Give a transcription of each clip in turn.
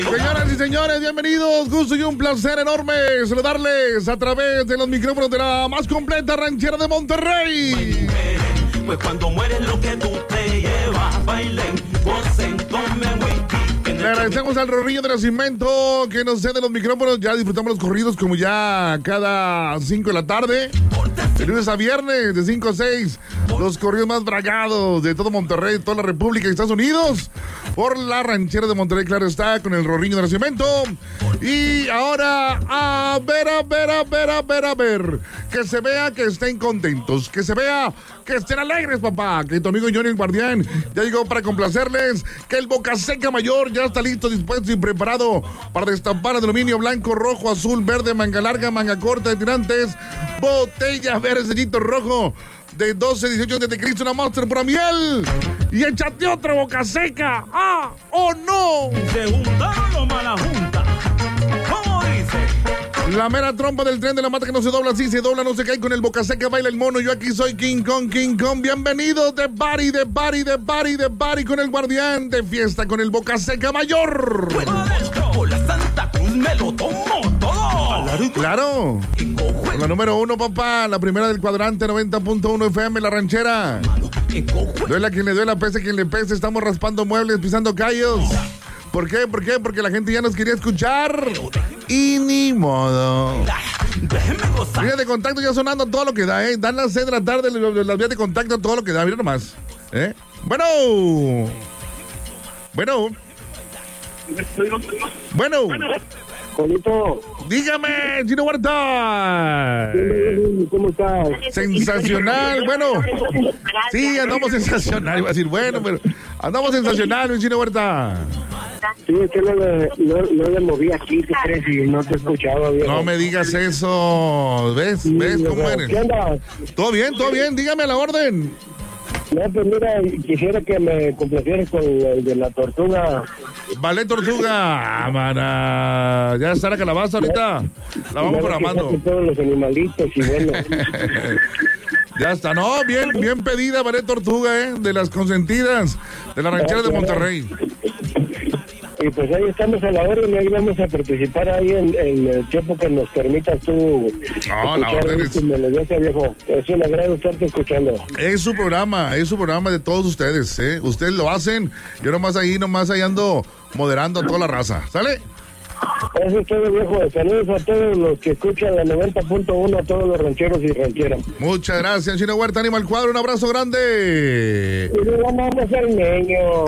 Señoras y señores, bienvenidos, gusto y un placer enorme saludarles a través de los micrófonos de la más completa ranchera de Monterrey. Pues cuando mueres lo que tú te llevas, bailen, gocen, tomen whisky. Le agradecemos al Rorrillo de Nacimiento que nos cede los micrófonos. Ya disfrutamos los corridos como ya cada 5 de la tarde. De lunes a viernes, de 5 a 6. Los corridos más bragados de todo Monterrey, de toda la República y Estados Unidos. Por la ranchera de Monterrey, claro está, con el Rorrillo de Nacimiento. Y ahora, a ver. Que se vea que estén contentos. Que se vea que estén alegres, papá. Que tu amigo Johnny el Guardián ya llegó para complacerles. Que el Boca Seca Mayor ya está listo, dispuesto y preparado para destampar el aluminio blanco, rojo, azul, verde, manga larga, manga corta de tirantes, botella verde, sellito rojo de 12-18 de Cristo, una Monster pura miel. Y échate otra Boca Seca. ¡Ah! ¡Oh, no! Se juntaron los mala junta. ¿Cómo dice? La mera trompa del tren de la mata que no se dobla, sí se dobla, no se cae. Con el Boca Seca baila el mono. Yo aquí soy King Kong. Bienvenidos de party con el Guardián, de fiesta con el Boca Seca Mayor. Por la Santa Cruz me lo tomo todo. Claro. La número 1, papá. La primera del cuadrante 90.1 FM, la ranchera. Duela quien le duela, pese quien le pese. Estamos raspando muebles, pisando callos. ¿Por qué? Porque la gente ya nos quería escuchar. Y ni modo. Vías de contacto ya sonando todo lo que da, ¿eh? Dan las 6 de la tarde las vías de contacto todo lo que da. Mira nomás. Bueno. Juanito. Dígame, Chino Huerta. ¿Cómo estás? Sensacional, bueno. Sí, andamos sensacional. Iba a decir, bueno, pero andamos sensacional, Chino Huerta. Sí, es que no le moví aquí, ¿qué crees? Y no te escuchaba, viejo. No me digas eso. ¿Ves? Sí, ¿Ves cómo eres? ¿Qué andas? Todo bien, dígame a la orden. No, pues mira, quisiera que me complacieras con el de la tortuga. Vale, tortuga. Mana. Ya está la calabaza ahorita. La vamos programando. Todos los animalitos y bueno. Ya está, no, bien pedida, Vale Tortuga, de las consentidas de la ranchera de Monterrey. Y pues ahí estamos a la orden y ahí vamos a participar ahí en el tiempo que nos permitas tú. No, la orden es... viejo. Es un agrado estarte escuchando. Es su programa de todos ustedes, Ustedes lo hacen, yo nomás ahí ando moderando a toda la raza, ¿sale? Eso es todo, viejo. Saludos a todos los que escuchan la 90.1, a todos los rancheros y rancheras. Muchas gracias, Chino Huerta, Animal Cuadro, un abrazo grande. Y le ganamos al Meño.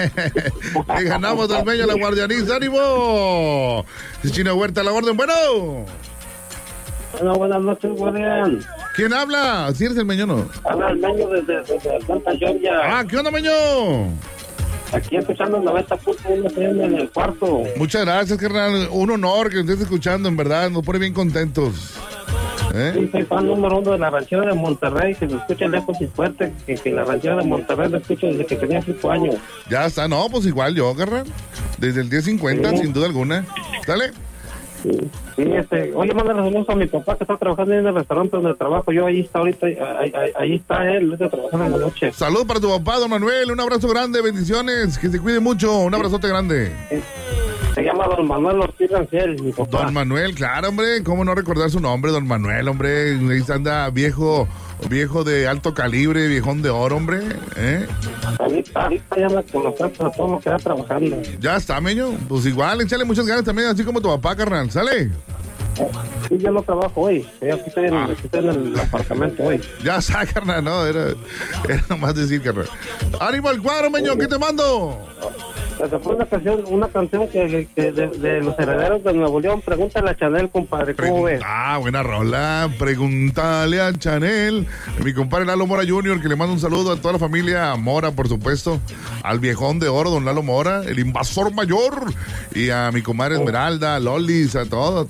Le ganamos al Meño a la guardianiza, ánimo. Chino Huerta, la orden, bueno. Bueno, buenas noches, Guardián. ¿Quién habla? ¿Sí eres el Meño, no? Habla el Meño desde Santa Georgia. ¿Qué onda, Meño? Aquí escuchando el 90.1 FM en el cuarto. Muchas gracias, carnal. Un honor que nos estés escuchando, en verdad. Nos pone bien contentos. Sí, soy fan número 1 de la ranchera de Monterrey, que se escucha lejos y fuerte, que la ranchera de Monterrey la escucho desde que tenía 5 años. Ya está, no, pues igual yo, carnal. Desde el 10:50, sin duda alguna. ¿Sale? Sí, oye, mándale saludos a mi papá que está trabajando en el restaurante donde trabajo yo. Ahí está ahorita, ahí está él, está trabajando en la noche. Salud para tu papá, don Manuel, un abrazo grande, bendiciones, que se cuide mucho, un abrazote grande. Se llama don Manuel Ortiz Ranciel, mi papá. Don Manuel, claro, hombre, cómo no recordar su nombre, don Manuel, hombre, ahí anda viejo de alto calibre, viejón de oro, hombre, Ahorita ya me conocemos a todos los que está trabajando. Ya está, Meño, pues igual, échale muchas ganas también, así como tu papá, carnal, ¿sale? Sí, yo no trabajo hoy, aquí estoy en el apartamento hoy. Ya está, carnal, no, era nomás decir, carnal. ¡Ánimo al cuadro, Meño! ¿Qué te mando? Se fue una canción que de los herederos de Nuevo León. Pregúntale a Chanel, compadre, ¿cómo ves? Buena rola. Pregúntale a Chanel. Mi compadre Lalo Mora Jr., que le mando un saludo a toda la familia Mora, por supuesto. Al viejón de oro, don Lalo Mora, el invasor mayor. Y a mi comadre Esmeralda, a Lolis, a todos.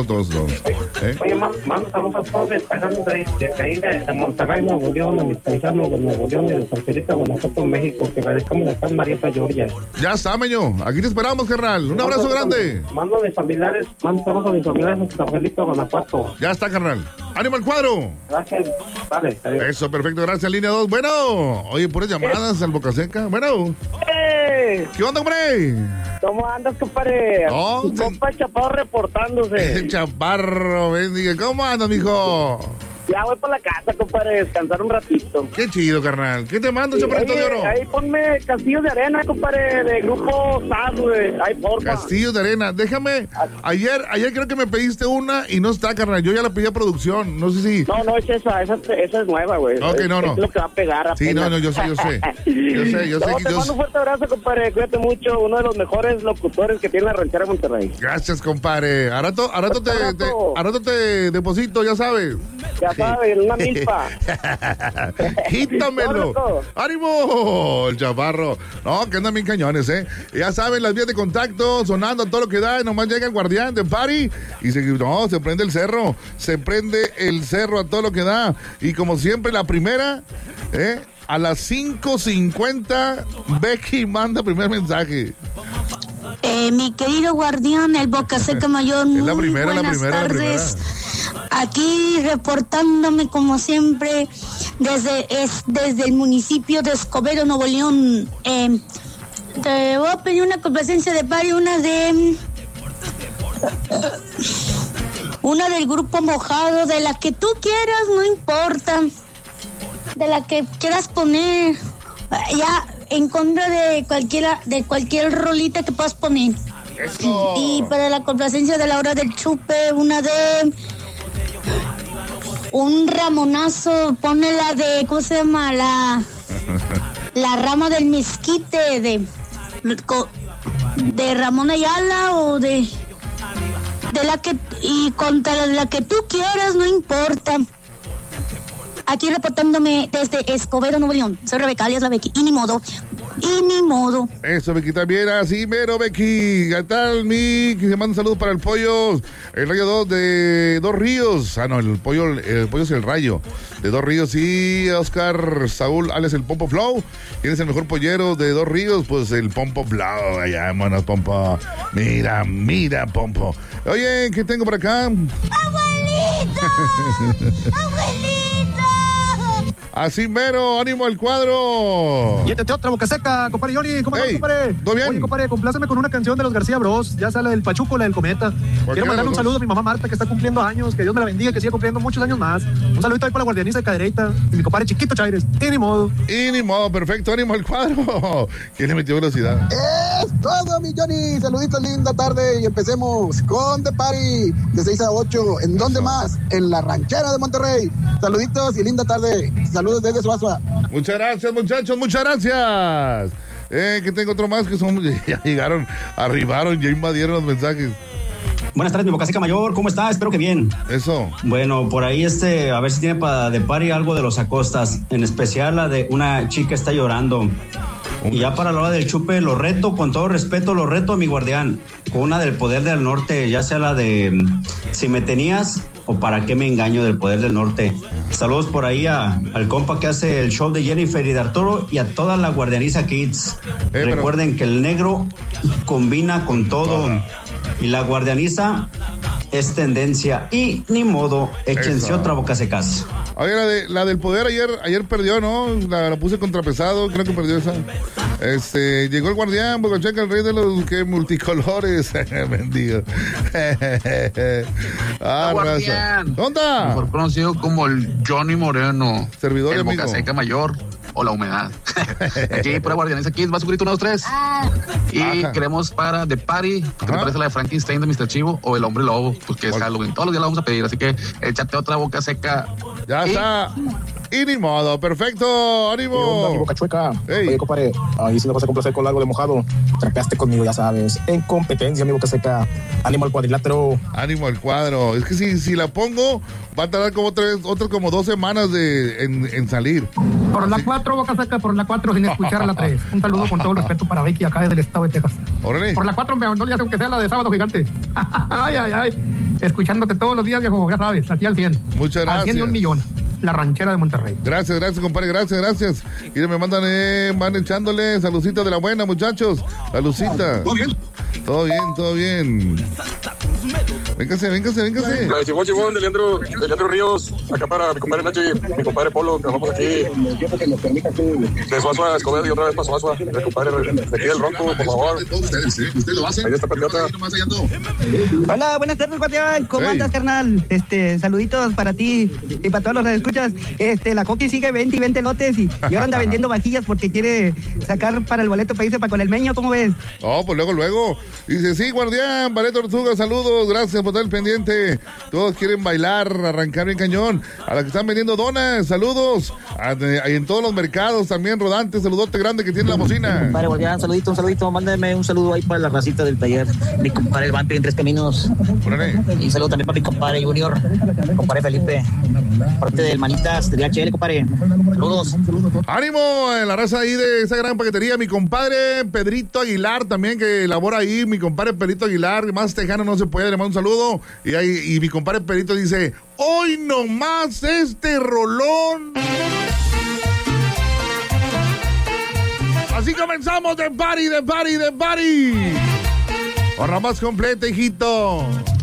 Oye, mando saludos a todos los paisanos de Monterrey, Nuevo León, a mis paisanos de Nuevo León y de San Felipe, Guanajuato, México, que radicamos acá en Marietta, Georgia. Ya está, Meño. Aquí te esperamos, carnal. Un abrazo grande. Mando a mis familiares en San Felipe, Guanajuato. Ya está, carnal. ¡Ánimo al cuadro! Gracias. Vale. Eso, perfecto. Gracias, línea 2. Bueno. Oye, puras llamadas al Boca Seca. Bueno. compadre. ¿Qué onda, hombre? ¿Cómo andas, compadre? Oh, Compa Chaparro reportándose. Chaparro, bendiga. ¿Cómo andas, mijo? Ya voy para la casa, compadre, descansar un ratito. Qué chido, carnal. ¿Qué te mando, Chaparrito de Oro? Ahí ponme Castillo de Arena, compadre, de grupo SAS, güey. Ahí, porfa. Castillo de Arena. Déjame. Ayer creo que me pediste una y no está, carnal. Yo ya la pedí a producción. No sé si. No, es esa es nueva, güey. Ok, no. Es lo que va a pegar apenas. Sí, no, yo sé. Te mando un fuerte abrazo, compadre. Cuídate mucho. Uno de los mejores locutores que tiene la ranchera de Monterrey. Gracias, compadre. A rato te deposito, ya sabes. Ya sabes, una milpa. Quítamelo. ¡Ánimo! El Chaparro. No, que andan bien cañones, ¿eh? Ya saben, las vías de contacto, sonando a todo lo que da. Y nomás llega el guardián de party y se prende el cerro. Se prende el cerro a todo lo que da. Y como siempre, la primera, a las 5:50, Becky manda primer mensaje. Mi querido guardián, el Boca Seca Mayor, muy buenas tardes. Aquí reportándome como siempre desde el municipio de Escobedo, Nuevo León. Te voy a pedir una complacencia de party, una del grupo Mojado, de la que tú quieras, no importa, de la que quieras poner, ya en contra de cualquier rolita que puedas poner. Eso. Y para la complacencia de la hora del chupe, una de un ramonazo, pone la de, ¿cómo se llama? La rama del mezquite de Ramón Ayala o de la que, y contra la que tú quieras, no importa. Aquí reportándome desde Escobedo, Nuevo León. Soy Rebeca, alias la Becky. Y ni modo. Eso, Becky, también así, mero, Becky. ¿Qué tal, mi? Que se manda un saludo para el pollo. El Rayo 2 de Dos Ríos. Ah, no, el pollo es el Rayo. De Dos Ríos, y Oscar Saúl, alias el Pompo Flow. ¿Quién es el mejor pollero de Dos Ríos? Pues el Pompo Flow. Allá, manos, Pompo. Mira, Pompo. Oye, ¿qué tengo por acá? ¡Abuelito! ¡Abuelito! Así mero, ánimo al cuadro. Y este otra Boca Seca, compadre Johnny. ¿Cómo estás, compadre? ¿Todo bien? Oye, compadre, compláceme con una canción de los García Bros. Ya sea la del Pachuco, la del Cometa. Quiero mandarle un saludo a mi mamá Marta, que está cumpliendo años. Que Dios me la bendiga, que siga cumpliendo muchos años más. Un saludito ahí para la guardianiza de Cadereyta. Y mi compadre Chiquito Chaires. Y ni modo. Perfecto, ánimo al cuadro. ¿Quién le metió velocidad? Es todo, mi Johnny. Saluditos, linda tarde. Y empecemos con The Party de 6 a 8. ¿En dónde más? En la ranchera de Monterrey. Saluditos y linda tarde. Saludos desde Suazua. Muchas gracias, muchachos, muchas gracias. Que tengo otro más que son, ya arribaron, ya invadieron los mensajes. Buenas tardes, mi Boca Seca Mayor, ¿cómo está? Espero que bien. Eso. Bueno, por ahí a ver si tiene para de party algo de los Acostas, en especial la de una chica está llorando. Y ya para la hora del chupe, lo reto, con todo respeto, lo reto a mi guardián, con una del Poder del Norte, ya sea la de Si me tenías o Para qué me engaño del Poder del Norte. Saludos por ahí al compa que hace el show de Jennifer y de Arturo y a toda la guardianiza Kids. Recuerden que el negro combina con todo y la guardianiza es tendencia y ni modo, échense otra Boca Secas. Oye, la del Poder ayer perdió, ¿no? La puse contrapesado, creo que perdió esa. Llegó el guardián, Boca Checa, el rey de los multicolores. Bendigo. Guardián. ¿Dónde? Mejor conocido como el Johnny Moreno. Servidor el y amigo. Boca Seca Mayor o la humedad. Aquí por la guardianiza Kids va a subir 1, 2, 3. Y queremos para The Party, que me parece la de Frankenstein de Mr. Chivo o el Hombre Lobo, porque es Halloween. Todos los días la vamos a pedir, así que échate otra Boca Seca. Ya está. Y ni modo, perfecto, ánimo. ¿Qué onda, mi Boca Chueca? Oye, compadre, ahí sí me vas a complacer con algo de Mojado. Trapeaste conmigo, ya sabes. En competencia, mi Boca Seca. Ánimo al cuadrilátero. Ánimo al cuadro. Es que si la pongo, va a tardar como otras como 2 semanas en salir. Por la 4, Boca Seca, por la 4, sin escuchar la 3. Un saludo con todo el respeto para Becky, acá desde el estado de Texas. Órale. Por la 4, no le hace aunque sea la de Sábado Gigante. Ay. Escuchándote todos los días, viejo, ya sabes, aquí al 100. Muchas gracias. Al 100 de 1 millón. La ranchera de Monterrey. Gracias, compadre, gracias. Y me van echándole saludcita de la buena, muchachos. Saludcita. Todo bien. Véngase. Chibón, de Leandro Ríos, acá para mi compadre Nachi, mi compadre Polo, que vamos aquí de Suazua, Escobedo y otra vez para Suazua, mi compadre de aquí del Ronco, por favor. ¿Usted lo hace? Ahí está Patriota. Hola, buenas tardes, Guardián. ¿Cómo andas, carnal? Saluditos para ti y para todos los que escuchas. La Coqui sigue 20 y 20 lotes y ahora anda vendiendo vajillas porque quiere sacar para el boleto para irse para con el Meño, ¿cómo ves? Pues luego. Dice, sí, Guardián, Ballet Tortuga, saludos, gracias por estar el pendiente. Todos quieren bailar, arrancar bien cañón. A los que están vendiendo donas, saludos. Ahí en todos los mercados también, Rodante, saludote grande que tiene la bocina. Compadre Guardián, un saludito, mándame un saludo ahí para la racita del taller. Mi compadre el Vampi en Tres Caminos. Y saludo también para mi compadre Junior, compadre Felipe, parte del Manitas, de DHL, compadre. Saludos. Ánimo en la raza ahí de esa gran paquetería. Mi compadre Pedrito Aguilar también, que labora ahí. Mi compadre Pedrito Aguilar, más tejano no se puede, le mando un saludo. Y mi compadre Pedrito dice, hoy nomás este rolón. Así comenzamos de party. Hora más completa, hijito.